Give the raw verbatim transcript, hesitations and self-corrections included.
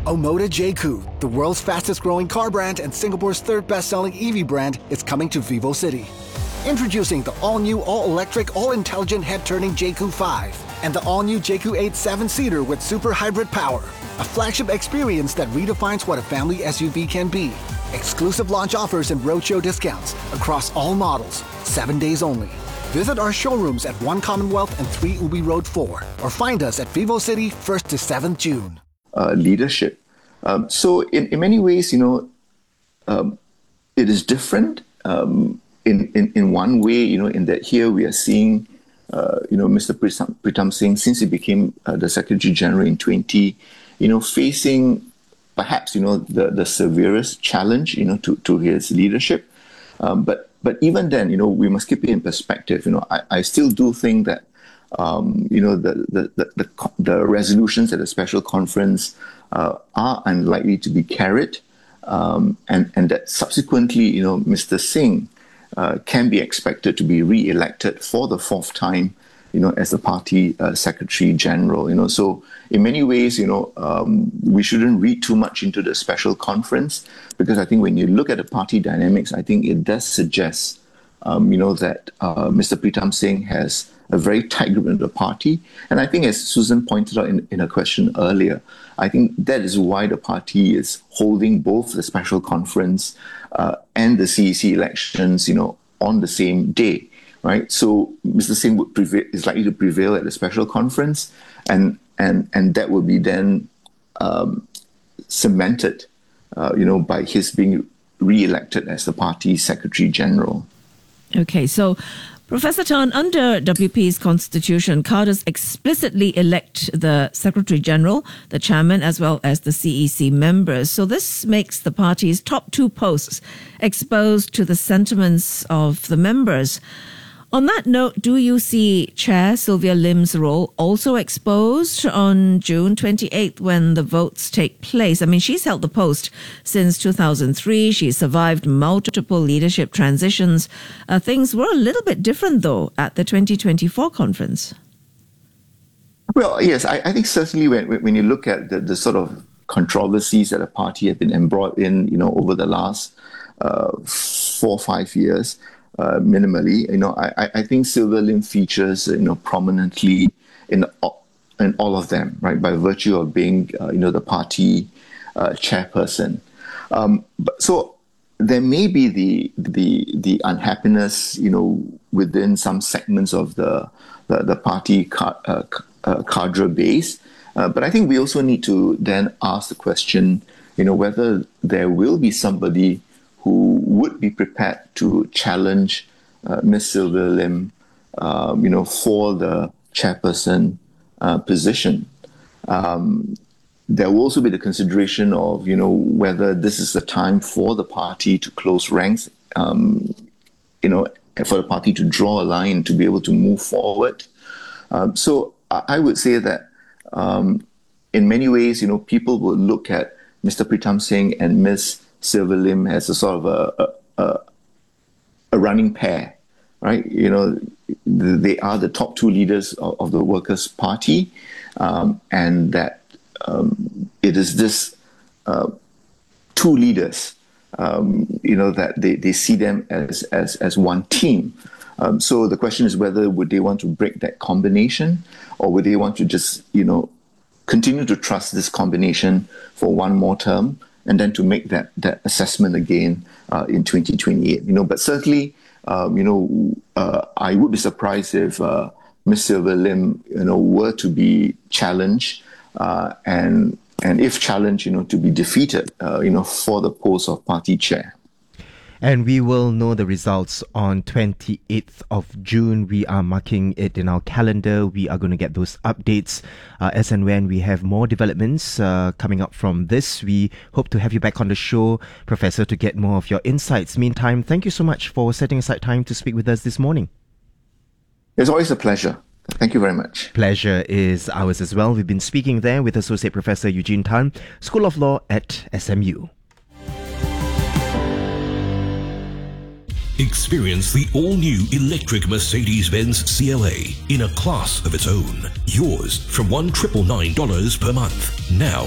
Omoda J C U, the world's fastest growing car brand and Singapore's third best-selling E V brand, is coming to Vivo City. Introducing the all-new, all-electric, all-intelligent head-turning J C U five and the all-new J C U eight seven-seater with super hybrid power. A flagship experience that redefines what a family S U V can be. Exclusive launch offers and roadshow discounts across all models, seven days only. Visit our showrooms at One Commonwealth and three Ubi Road four or find us at Vivo City first to seventh June. Uh, leadership. Um, so in, in many ways, you know, um, it is different um, in, in, in one way, you know, in that here we are seeing, uh, you know, Mister Pritam, Pritam Singh, since he became uh, the Secretary General in twenty, you know, facing perhaps, you know, the, the severest challenge, you know, to, to his leadership. Um, but but even then, you know, we must keep it in perspective. You know, I, I still do think that Um, you know, the, the, the, the, the resolutions at a special conference uh, are unlikely to be carried, um, and, and that subsequently, you know, Mister Singh uh, can be expected to be re-elected for the fourth time, you know, as the party uh, Secretary General, you know. So in many ways, you know, um, we shouldn't read too much into the special conference, because I think when you look at the party dynamics, I think it does suggest, um, you know, that uh, Mister Pritam Singh has a very tight grip of the party. And I think, as Susan pointed out in, in a question earlier, I think that is why the party is holding both the special conference uh, and the C E C elections, you know, on the same day, right? So Mister Singh would prevail, is likely to prevail at the special conference, and and and that will be then um, cemented, uh, you know, by his being re-elected as the party's Secretary General. Okay, so Professor Tan, under W P's constitution, cadres explicitly elect the Secretary General, the Chairman, as well as the C E C members. So this makes the party's top two posts exposed to the sentiments of the members. On that note, do you see Chair Sylvia Lim's role also exposed on June twenty-eighth when the votes take place? I mean, she's held the post since two thousand three. She's survived multiple leadership transitions. Uh, things were a little bit different, though, at the twenty twenty-four conference. Well, yes, I, I think certainly when when you look at the, the sort of controversies that the party has been embroiled in, you know, over the last uh, four or five years, Uh, minimally, you know, I, I think Sylvia Lim features, you know, prominently in in all of them, right, by virtue of being, uh, you know, the party uh, chairperson. Um, but, so there may be the the the unhappiness, you know, within some segments of the the, the party car, uh, uh, cadre base, uh, but I think we also need to then ask the question, you know, whether there will be somebody who would be prepared to challenge uh, Miz Sylvia Lim, um, you know, for the chairperson uh, position. Um, there will also be the consideration of, you know, whether this is the time for the party to close ranks, um, you know, for the party to draw a line to be able to move forward. Um, so I would say that um, in many ways, you know, people would look at Mister Pritam Singh and Miz Sylvia Lim as a sort of a, a, a running pair, right? You know, they are the top two leaders of, of the Workers' Party, um, and that um, it is this uh, two leaders, um, you know, that they, they see them as, as, as one team. Um, so the question is whether would they want to break that combination, or would they want to just, you know, continue to trust this combination for one more term, and then to make that that assessment again uh, in twenty twenty-eight. You know, but certainly, um, you know, uh, I would be surprised if uh, Miz Sylvia Lim, you know, were to be challenged, uh, and and if challenged, you know, to be defeated, uh, you know, for the post of party chair. And we will know the results on twenty-eighth of June. We are marking it in our calendar. We are going to get those updates uh, as and when we have more developments uh, coming up from this. We hope to have you back on the show, Professor, to get more of your insights. Meantime, thank you so much for setting aside time to speak with us this morning. It's always a pleasure. Thank you very much. Pleasure is ours as well. We've been speaking there with Associate Professor Eugene Tan, School of Law at S M U. Experience the all-new electric Mercedes-Benz C L A in a class of its own. Yours from one thousand nine hundred ninety-nine dollars per month. Now